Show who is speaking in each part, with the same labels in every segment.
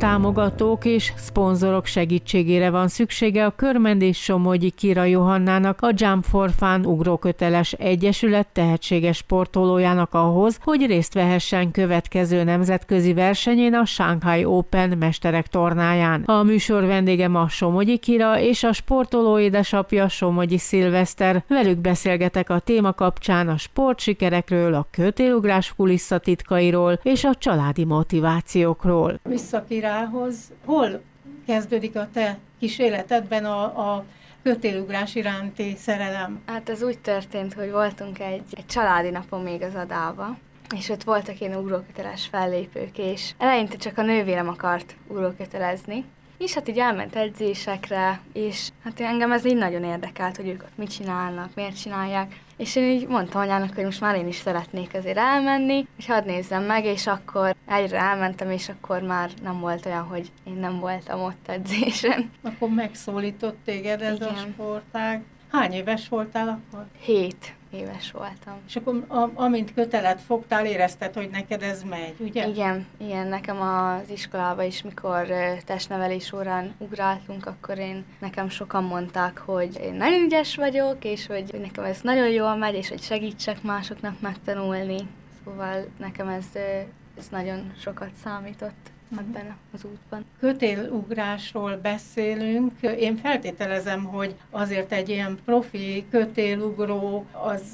Speaker 1: Támogatók és szponzorok segítségére van szüksége a Körmend Somogyi Kira Johannának, a Jump for Fun ugróköteles egyesület tehetséges sportolójának ahhoz, hogy részt vehessen következő nemzetközi versenyén, a Shanghai Open mesterek tornáján. A műsor vendége ma Somogyi Kira és a sportoló édesapja Somogyi Szilveszter. Velük beszélgetek a téma kapcsán a sportsikerekről, a kötélugrás kulisszatitkairól és a családi motivációkról.
Speaker 2: Vissza Kirához, hol kezdődik a te kis életedben a kötélugrás iránti szerelem?
Speaker 3: Hát ez úgy történt, hogy voltunk egy családi napon még az Adába, és ott voltak ilyen ugróköteles fellépők, és eleinte csak a nővérem akart ugrókötelezni, és hát így elment edzésekre, és hát engem ez így nagyon érdekelt, hogy ők ott mit csinálnak, miért csinálják, és én így mondtam anyának, hogy most már én is szeretnék azért elmenni, és hadd nézzem meg, és akkor egyre elmentem, és akkor már nem volt olyan, hogy én nem voltam ott edzésen.
Speaker 2: Akkor megszólított téged ez a sportág. Hány éves voltál akkor?
Speaker 3: 7 éves voltam.
Speaker 2: És akkor amint kötelet fogtál, érezted, hogy neked ez megy, ugye?
Speaker 3: Igen, nekem az iskolában is, mikor testnevelés órán ugráltunk, akkor nekem sokan mondták, hogy én nagyon ügyes vagyok, és hogy nekem ez nagyon jól megy, és hogy segítsek másoknak megtanulni. Szóval nekem ez nagyon sokat számított ebben az útban.
Speaker 2: Kötélugrásról beszélünk. Én feltételezem, hogy azért egy ilyen profi kötélugró,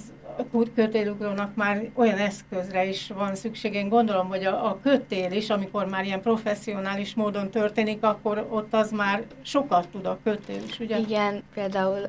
Speaker 2: kötélugrónak már olyan eszközre is van szükség. Én gondolom, hogy a kötél is, amikor már ilyen professzionális módon történik, akkor ott az már sokat tud a kötél is, ugye?
Speaker 3: Igen, például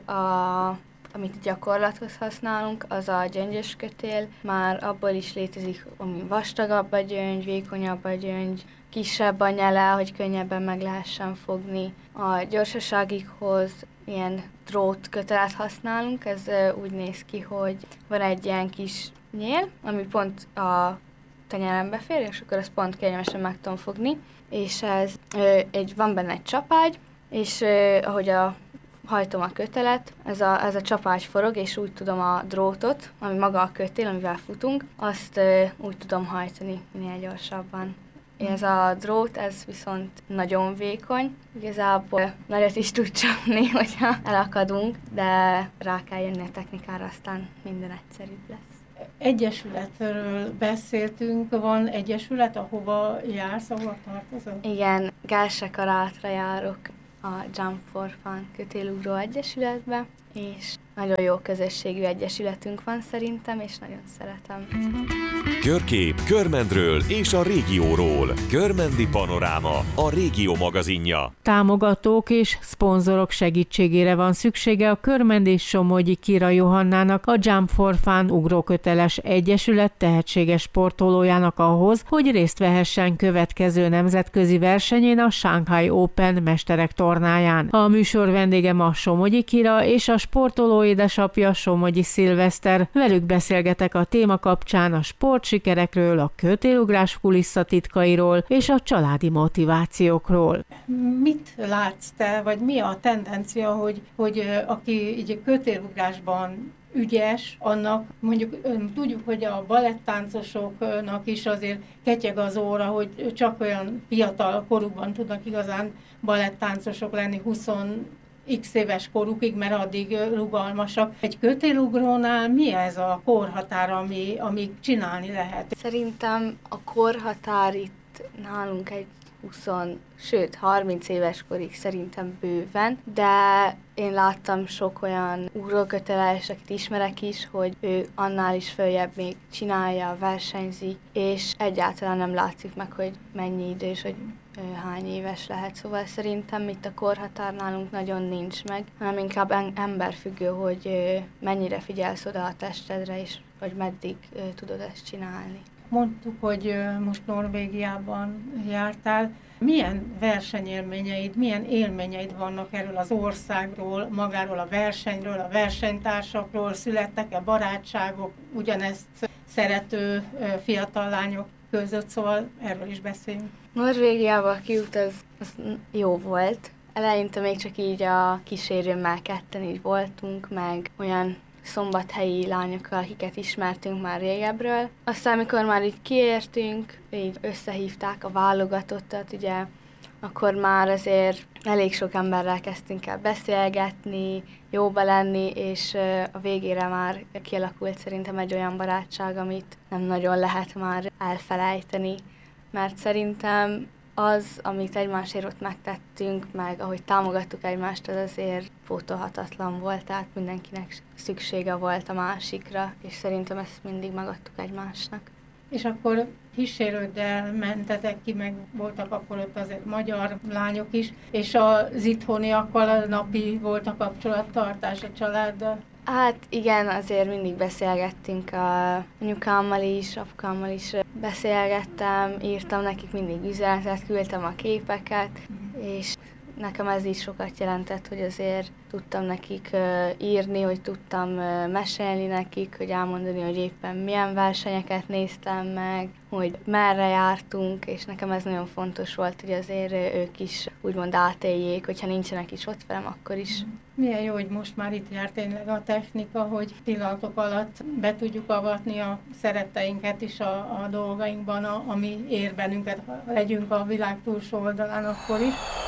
Speaker 3: amit gyakorlathoz használunk, az a gyöngyös kötél. Már abból is létezik, ami vastagabb a gyöngy, vékonyabb a gyöngy, kisebb a nyele, hogy könnyebben meg lehessen fogni. A gyorsaságikhoz ilyen drótkötelet használunk, ez úgy néz ki, hogy van egy ilyen kis nyél, ami pont a tenyerembe fér, és akkor ezt pont kényelmesen meg tudom fogni. És van benne egy csapágy, és ahogy hajtom a kötelet, ez a csapágy forog, és úgy tudom a drótot, ami maga a kötél, amivel futunk, azt úgy tudom hajtani minél gyorsabban. Ez a drót, ez viszont nagyon vékony, igazából nagyot is tud csapni, hogyha elakadunk, de rá kell jönni a technikára, aztán minden egyszerűbb lesz.
Speaker 2: Egyesületről beszéltünk, van egyesület, ahova jársz, ahova tartozol?
Speaker 3: Igen, Gálsekarátra járok a Jump for Fun kötélugró egyesületbe, és nagyon jó közösségű egyesületünk van szerintem, és nagyon szeretem.
Speaker 4: Körkép Körmendről és a régióról. Körmendi Panoráma, a régió magazinja.
Speaker 1: Támogatók és szponzorok segítségére van szüksége a Körmend Somogyi Kira Johannának, a Jump for Fun ugróköteles egyesület tehetséges sportolójának ahhoz, hogy részt vehessen következő nemzetközi versenyén, a Shanghai Open mesterek tornáján. A műsor vendége ma Somogyi Kira és a sportoló édesapja Somogyi Szilveszter. Velük beszélgetek a téma kapcsán a sportsikerekről, a kötélugrás kulisszatitkairól és a családi motivációkról.
Speaker 2: Mit látsz te, vagy mi a tendencia, hogy aki így kötélugrásban ügyes, annak mondjuk tudjuk, hogy a balettáncosoknak is azért ketyeg az óra, hogy csak olyan fiatal korukban tudnak igazán balettáncosok lenni, 20x éves korukig, mert addig rugalmasak. Egy kötélugrónál mi ez a korhatár, amíg csinálni lehet?
Speaker 3: Szerintem a korhatár itt nálunk egy 30 éves korig szerintem bőven, de én láttam sok olyan ugróköteles, akit ismerek is, hogy ő annál is följebb még csinálja, versenyzik, és egyáltalán nem látszik meg, hogy mennyi idős, hogy hány éves lehet. Szóval szerintem itt a korhatár nálunk nagyon nincs meg, hanem inkább emberfüggő, hogy mennyire figyelsz oda a testedre, és hogy meddig tudod ezt csinálni.
Speaker 2: Mondtuk, hogy most Norvégiában jártál. Milyen versenyélményeid, milyen élményeid vannak erről az országról, magáról a versenyről, a versenytársakról? Születtek-e barátságok, ugyanezt szerető fiatal lányok között? Szóval erről is beszéljünk.
Speaker 3: Norvégiába a kiút az jó volt. Eleinte még csak így a kísérőmmel ketten így voltunk, meg olyan szombathelyi lányokkal, akiket ismertünk már régebről. Aztán, amikor már így kiértünk, így összehívták a válogatottat, ugye akkor már azért elég sok emberrel kezdtünk el beszélgetni, jóba lenni, és a végére már kialakult szerintem egy olyan barátság, amit nem nagyon lehet már elfelejteni, mert szerintem az, amit egymásért ott megtettünk, meg ahogy támogattuk egymást, az azért pótolhatatlan volt, tehát mindenkinek szüksége volt a másikra, és szerintem ezt mindig megadtuk egymásnak.
Speaker 2: És akkor kísérőddel mentetek ki, meg voltak akkor ott azért magyar lányok is, és az itthoniakkal a napi volt a kapcsolattartás a családdal?
Speaker 3: Hát igen, azért mindig beszélgettünk anyukámmal is, apukámmal is beszélgettem, írtam nekik mindig üzenetet, küldtem a képeket, és nekem ez is sokat jelentett, hogy azért tudtam nekik írni, hogy tudtam mesélni nekik, hogy elmondani, hogy éppen milyen versenyeket néztem meg, hogy merre jártunk, és nekem ez nagyon fontos volt, hogy azért ők is úgymond átéljék, hogyha nincsenek is ott velem, akkor is.
Speaker 2: Milyen jó, hogy most már itt jár tényleg a technika, hogy pillanatok alatt be tudjuk avatni a szeretteinket is a dolgainkban, ami ér bennünket, ha legyünk a világ túlsó oldalán akkor is.